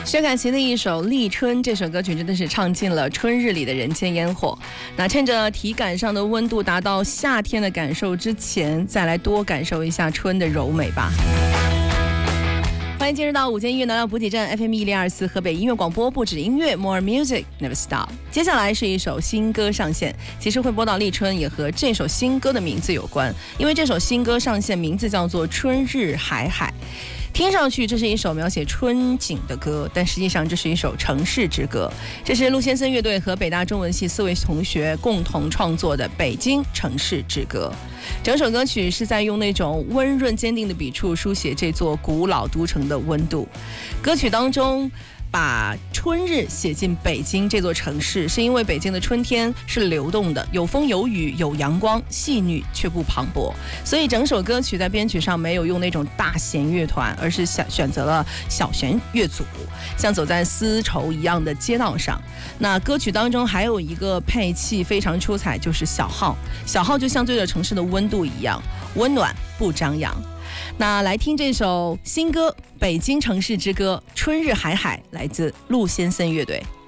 薛凯琪的一首《立春》，这首歌曲真的是唱尽了春日里的人间烟火。那趁着体感上的温度达到夏天的感受之前，再来多感受一下春的柔美吧。欢迎进入到午间音乐能量补给站 FM1024 河北音乐广播，不止音乐 More Music Never Stop。 接下来是一首新歌上线，其实会播到立春也和这首新歌的名字有关，因为这首新歌上线名字叫做《春日海海》。听上去这是一首描写春景的歌，但实际上这是一首城市之歌。这是陆先森乐队和北大中文系4位同学共同创作的《北京城市之歌》。整首歌曲是在用那种温润坚定的笔触书写这座古老都城的温度。歌曲当中把春日写进北京这座城市，是因为北京的春天是流动的，有风有雨有阳光，细腻却不磅礴，所以整首歌曲在编曲上没有用那种大弦乐团，而是选择了小弦乐组，像走在丝绸一样的街道上。那歌曲当中还有一个配器非常出彩，就是小号，小号就像对着城市的温度一样温暖不张扬。那来听这首新歌《北京城市之歌》，春日海海，来自陆先森乐队。